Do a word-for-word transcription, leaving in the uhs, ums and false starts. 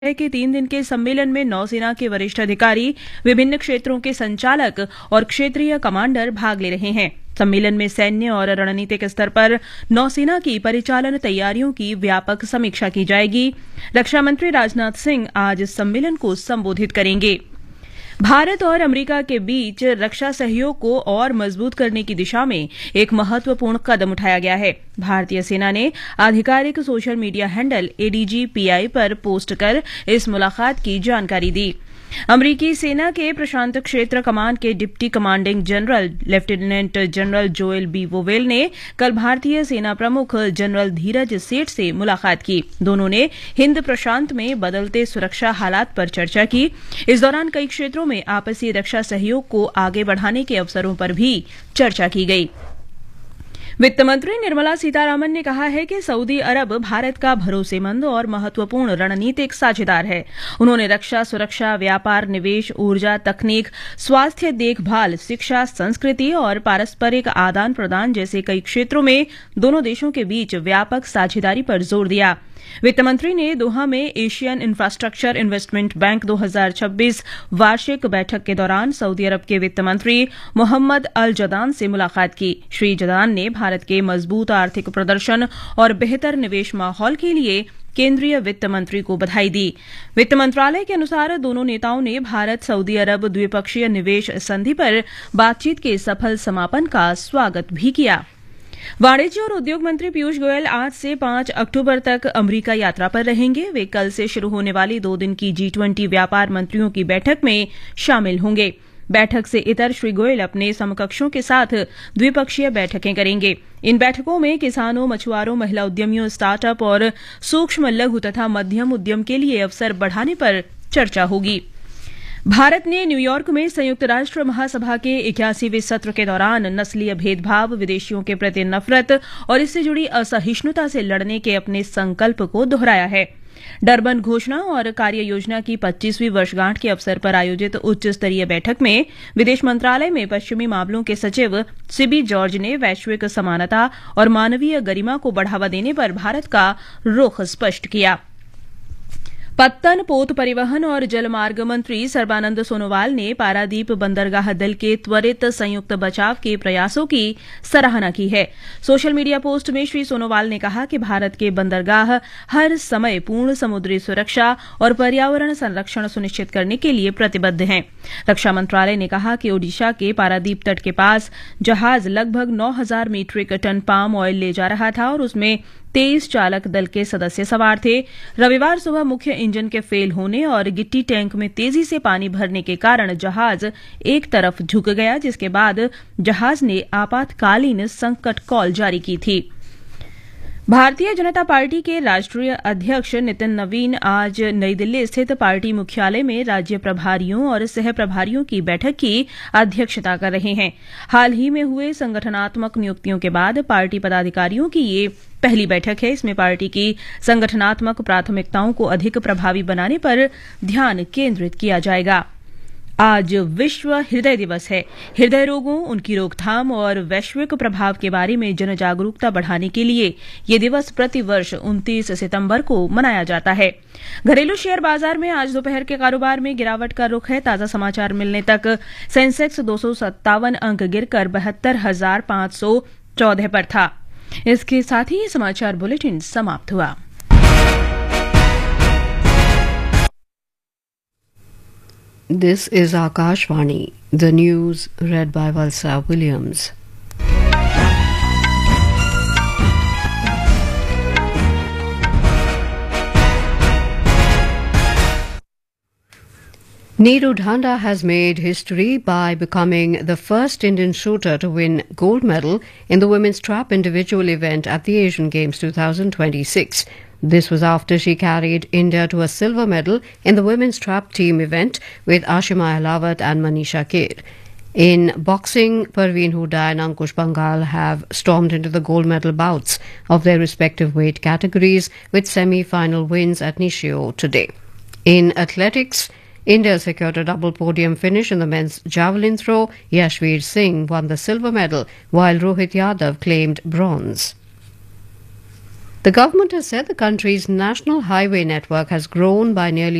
है कि तीन दिन के सम्मेलन में नौसेना के वरिष्ठ अधिकारी, विभिन्न क्षेत्रों के संचालक और क्षेत्रीय कमांडर भाग ले रहे हैं। सम्मेलन में सैन्य और रणनीतिक स्तर पर नौसेना की परिचालन तैयारियों की व्यापक समीक्षा की जाएगी। रक्षा मंत्री राजनाथ सिंह आज इस सम्मेलन को संबोधित करेंगे। भारत और अमेरिका के बीच रक्षा सहयोग को और मजबूत करने की दिशा में एक महत्वपूर्ण कदम उठाया गया है। भारतीय सेना ने आधिकारिक social media handle A D G P I पर पोस्ट कर इस मुलाकात की जानकारी दी। अमरीकी सेना के प्रशांत क्षेत्र कमान के deputy commanding general lieutenant general Joel B vowel ने कल भारतीय सेना प्रमुख जनरल धीरज सेठ से मुलाकात की। दोनों ने हिंद प्रशांत में बदलते सुरक्षा हालात पर चर्चा की। इस दौरान कई क्षेत्रों में आपसी रक्षा सहयोग को आगे बढ़ाने के अवसरों पर भी चर्चा की गई। वित्त मंत्री निर्मला सीतारामन ने कहा है कि सऊदी अरब भारत का भरोसेमंद और महत्वपूर्ण रणनीतिक साझेदार है। उन्होंने रक्षा, सुरक्षा, व्यापार, निवेश, ऊर्जा, तकनीक, स्वास्थ्य देखभाल, शिक्षा, संस्कृति और पारस्परिक आदान प्रदान जैसे कई क्षेत्रों में दोनों देशों के बीच व्यापक साझेदारी पर जोर दिया। वित्त मंत्री ने दोहा में एशियन इंफ्रास्ट्रक्चर इन्वेस्टमेंट बैंक दो हज़ार छब्बीस वार्षिक बैठक के दौरान सऊदी अरब के वित्त मंत्री मोहम्मद अल जदान से मुलाकात की। श्री जदान ने भारत के मजबूत आर्थिक प्रदर्शन और बेहतर निवेश माहौल के लिए केंद्रीय वित्त मंत्री को बधाई दी। वित्त मंत्रालय के अनुसार दोनों नेताओं ने भारत सऊदी अरब द्विपक्षीय निवेश संधि पर बातचीत के सफल समापन का स्वागत भी किया। वाणिज्य और उद्योग मंत्री पीयूष गोयल आज से पांच अक्टूबर तक अमेरिका यात्रा पर रहेंगे। वे कल से शुरू होने वाली दो दिन की जी ट्वेंटी व्यापार मंत्रियों की बैठक में शामिल होंगे। बैठक से इतर श्री गोयल अपने समकक्षों के साथ द्विपक्षीय बैठकें करेंगे। इन बैठकों में किसानों, मछुआरों, महिला उद्यमियों, स्टार्टअप और सूक्ष्म, लघु तथा मध्यम उद्यम के लिए अवसर बढ़ाने पर चर्चा होगी। भारत ने न्यूयॉर्क में संयुक्त राष्ट्र महासभा के इक्यासीवें सत्र के दौरान नस्लीय भेदभाव, विदेशियों के प्रति नफरत और इससे जुड़ी असहिष्णुता से लड़ने के अपने संकल्प को दोहराया है। डरबन घोषणा और कार्य योजना की पच्चीसवीं वर्षगांठ के अवसर पर आयोजित उच्च स्तरीय बैठक में विदेश मंत्रालय में पश्चिमी मामलों के सचिव सिबी जॉर्ज ने वैश्विक समानता और मानवीय गरिमा को बढ़ावा देने पर भारत का रुख स्पष्ट किया। पत्तन, पोत परिवहन और जलमार्ग मंत्री सर्बानंद सोनोवाल ने पारादीप बंदरगाह दल के त्वरित संयुक्त बचाव के प्रयासों की सराहना की है। सोशल मीडिया पोस्ट में श्री सोनोवाल ने कहा कि भारत के बंदरगाह हर समय पूर्ण समुद्री सुरक्षा और पर्यावरण संरक्षण सुनिश्चित करने के लिए प्रतिबद्ध हैं। रक्षा मंत्रालय ने कहा कि ओडिशा के पारादीप तट के पास जहाज लगभग नौ हजार मीट्रिक टन पाम ऑयल ले जा रहा था और उसमें तेईस चालक दल के सदस्य सवार थे। रविवार सुबह मुख्य इंजन के फेल होने और गिट्टी टैंक में तेजी से पानी भरने के कारण जहाज एक तरफ झुक गया, जिसके बाद जहाज ने आपातकालीन संकट कॉल जारी की थी। भारतीय जनता पार्टी के राष्ट्रीय अध्यक्ष नितिन नवीन आज नई दिल्ली स्थित पार्टी मुख्यालय में राज्य प्रभारियों और सह प्रभारियों की बैठक की अध्यक्षता कर रहे हैं। हाल ही में हुए संगठनात्मक नियुक्तियों के बाद पार्टी पदाधिकारियों की ये पहली बैठक है। इसमें पार्टी की संगठनात्मक प्राथमिकताओं को अधिक प्रभावी बनाने पर ध्यान केंद्रित किया जाएगा। आज विश्व हृदय दिवस है। हृदय रोगों, उनकी रोकथाम और वैश्विक प्रभाव के बारे में जन जागरूकता बढ़ाने के लिए ये दिवस प्रतिवर्ष उनतीस सितंबर को मनाया जाता है। घरेलू शेयर बाजार में आज दोपहर के कारोबार में गिरावट का रुख है। ताजा समाचार मिलने तक सेंसेक्स दो सौ सत्तावन अंक गिरकर बहत्तर हजार पांच सौ चौदह पर था। इसके साथ ही ये समाचार बुलेटिन समाप्त हुआ। This is Akashvani, the news read by Valsa Williams. Neeru Dhanda has made history by becoming the first Indian shooter to win gold medal in the women's trap individual event at the Asian Games twenty twenty-six. This was after she carried India to a silver medal in the women's trap team event with Ashima Ahlawat and Manisha Kher. In boxing, Parveen Huda and Ankush Bangal have stormed into the gold medal bouts of their respective weight categories with semi-final wins at Nishio today. In athletics, India secured a double podium finish in the men's javelin throw. Yashveer Singh won the silver medal while Rohit Yadav claimed bronze. The government has said the country's national highway network has grown by nearly